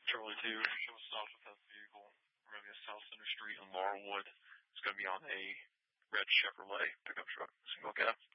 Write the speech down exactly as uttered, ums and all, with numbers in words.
Charlie two, show us south with that vehicle. We're going to be on South Center Street in Laurelwood. It's going to be on a red Chevrolet pickup truck. Single cab.